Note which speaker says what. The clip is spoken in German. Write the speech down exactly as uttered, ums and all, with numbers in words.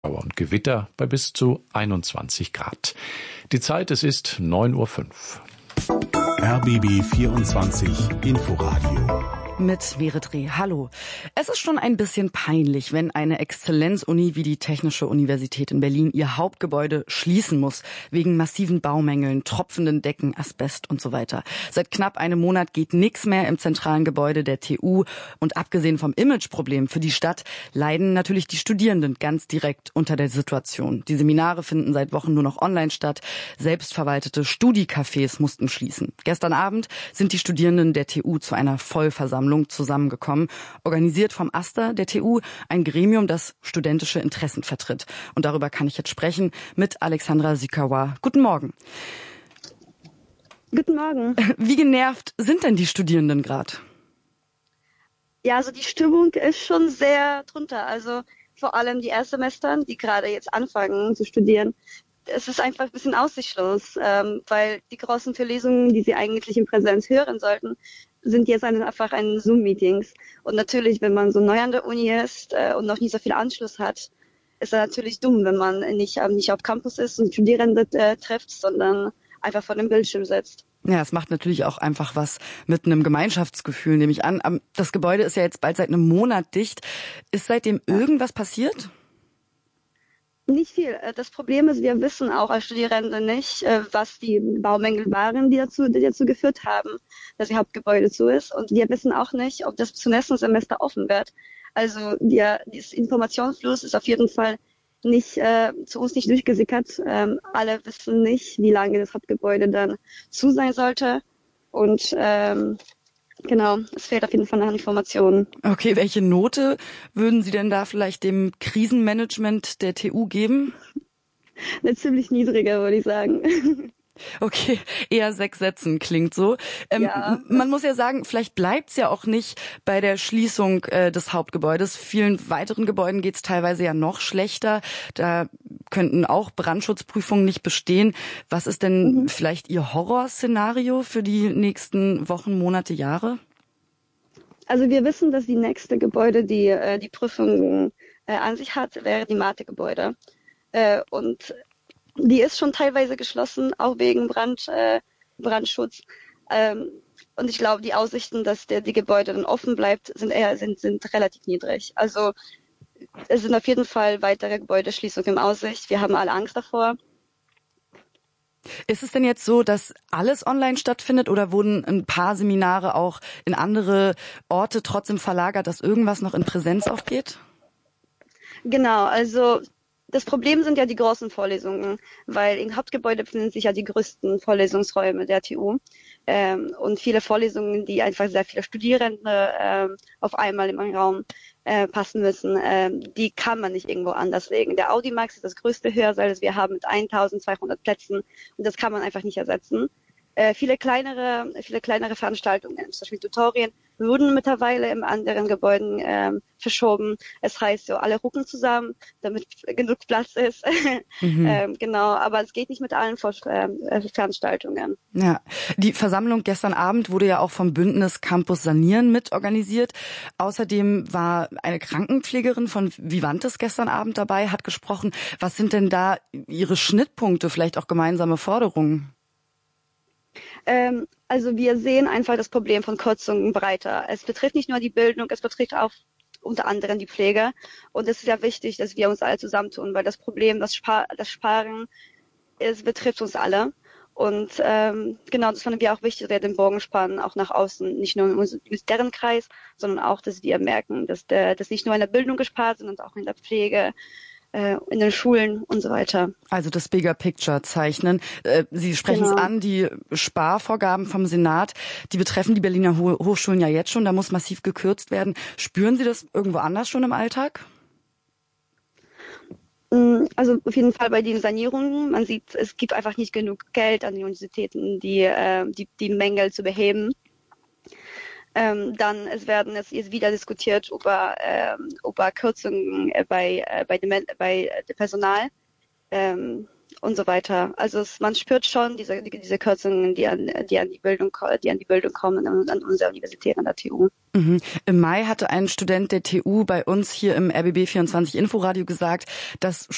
Speaker 1: Schauer und Gewitter bei bis zu einundzwanzig Grad. Die Zeit, es ist neun Uhr fünf.
Speaker 2: R B B vierundzwanzig Inforadio.
Speaker 3: Mit Meredre. Hallo. Es ist schon ein bisschen peinlich, wenn eine Exzellenzuni wie die Technische Universität in Berlin ihr Hauptgebäude schließen muss, wegen massiven Baumängeln, tropfenden Decken, Asbest und so weiter. Seit knapp einem Monat geht nichts mehr im zentralen Gebäude der T U und abgesehen vom Imageproblem für die Stadt leiden natürlich die Studierenden ganz direkt unter der Situation. Die Seminare finden seit Wochen nur noch online statt. Selbstverwaltete Studi-Cafés mussten schließen. Gestern Abend sind die Studierenden der T U zu einer Vollversammlung zusammengekommen, organisiert vom AStA der T U, ein Gremium, das studentische Interessen vertritt. Und darüber kann ich jetzt sprechen mit Alexandra Sykawa. Guten Morgen.
Speaker 4: Guten Morgen.
Speaker 3: Wie genervt sind denn die Studierenden gerade?
Speaker 4: Ja, also die Stimmung ist schon sehr drunter. Also vor allem die Erstsemestern, die gerade jetzt anfangen zu studieren. Es ist einfach ein bisschen aussichtslos, ähm, weil die großen Vorlesungen, die sie eigentlich in Präsenz hören sollten, sind jetzt einfach ein Zoom-Meetings. Und natürlich, wenn man so neu an der Uni ist äh, und noch nicht so viel Anschluss hat, ist es natürlich dumm, wenn man nicht, äh, nicht auf Campus ist und Studierende äh, trifft, sondern einfach vor dem Bildschirm sitzt.
Speaker 3: Ja, es macht natürlich auch einfach was mit einem Gemeinschaftsgefühl, nehme ich an. Das Gebäude ist ja jetzt bald seit einem Monat dicht. Ist seitdem irgendwas passiert?
Speaker 4: Nicht viel. Das Problem ist, wir wissen auch als Studierende nicht, was die Baumängel waren, die dazu, die dazu geführt haben, dass ihr Hauptgebäude zu ist. Und wir wissen auch nicht, ob das zum nächsten Semester offen wird. Also der, der Informationsfluss ist auf jeden Fall nicht äh, zu uns nicht durchgesickert. Ähm, alle wissen nicht, wie lange das Hauptgebäude dann zu sein sollte. Und ähm, Genau, es fehlt auf jeden Fall nach Informationen.
Speaker 3: Okay, welche Note würden Sie denn da vielleicht dem Krisenmanagement der T U geben?
Speaker 4: Eine ziemlich niedrige, würde ich sagen.
Speaker 3: Okay, eher sechs Sätzen klingt so. Ähm,
Speaker 4: ja.
Speaker 3: Man muss ja sagen, vielleicht bleibt's ja auch nicht bei der Schließung äh, des Hauptgebäudes. Vielen weiteren Gebäuden geht's teilweise ja noch schlechter. Da könnten auch Brandschutzprüfungen nicht bestehen. Was ist denn mhm. vielleicht Ihr Horrorszenario für die nächsten Wochen, Monate, Jahre?
Speaker 4: Also wir wissen, dass die nächste Gebäude, die äh, die Prüfung äh, an sich hat, wäre die Mate-Gebäude. Äh, und die ist schon teilweise geschlossen, auch wegen Brand, äh, Brandschutz. Ähm, und ich glaube, die Aussichten, dass der, die Gebäude dann offen bleibt, sind eher sind, sind relativ niedrig. Also es sind auf jeden Fall weitere Gebäudeschließungen im Aussicht. Wir haben alle Angst davor.
Speaker 3: Ist es denn jetzt so, dass alles online stattfindet oder wurden ein paar Seminare auch in andere Orte trotzdem verlagert, dass irgendwas noch in Präsenz auch geht?
Speaker 4: Genau, also das Problem sind ja die großen Vorlesungen, weil im Hauptgebäude befinden sich ja die größten Vorlesungsräume der T U ähm, und viele Vorlesungen, die einfach sehr viele Studierende ähm, auf einmal im Raum äh, passen müssen, ähm, die kann man nicht irgendwo anders legen. Der Audimax ist das größte Hörsaal, das wir haben mit eintausendzweihundert Plätzen und das kann man einfach nicht ersetzen. Äh, viele kleinere, viele kleinere Veranstaltungen, zum Beispiel Tutorien, wurden mittlerweile in anderen Gebäuden ähm, verschoben. Es heißt so, alle rucken zusammen, damit genug Platz ist. Mhm. ähm, genau, aber es geht nicht mit allen Vor- äh, Veranstaltungen.
Speaker 3: Ja, die Versammlung gestern Abend wurde ja auch vom Bündnis Campus Sanieren mitorganisiert. Außerdem war eine Krankenpflegerin von Vivantes gestern Abend dabei, hat gesprochen. Was sind denn da Ihre Schnittpunkte, vielleicht auch gemeinsame Forderungen?
Speaker 4: Ähm, also wir sehen einfach das Problem von Kürzungen breiter. Es betrifft nicht nur die Bildung, es betrifft auch unter anderem die Pflege. Und es ist ja wichtig, dass wir uns alle zusammentun, weil das Problem, das, Spar- das Sparen, es betrifft uns alle. Und ähm, genau, das fanden wir auch wichtig, dass wir den Bogen spannen, auch nach außen, nicht nur in unserem deren Kreis, sondern auch, dass wir merken, dass der, dass nicht nur in der Bildung gespart, sondern auch in der Pflege, in den Schulen und so weiter.
Speaker 3: Also das Bigger Picture zeichnen. Sie sprechen
Speaker 4: genau.
Speaker 3: es an, die Sparvorgaben vom Senat, die betreffen die Berliner Hochschulen ja jetzt schon, da muss massiv gekürzt werden. Spüren Sie das irgendwo anders schon im Alltag?
Speaker 4: Also auf jeden Fall bei den Sanierungen. Man sieht, es gibt einfach nicht genug Geld an die Universitäten, die, die, die Mängel zu beheben. Ähm, dann es werden es jetzt wieder diskutiert über, ähm, über Kürzungen bei, äh, bei, dem, bei dem Personal ähm, und so weiter. Also es, man spürt schon diese, diese Kürzungen, die an, die an die Bildung, die an die Bildung kommen und an unsere Universität an der T U.
Speaker 3: Mhm. Im Mai hatte ein Student der T U bei uns hier im R B B vierundzwanzig Inforadio gesagt, dass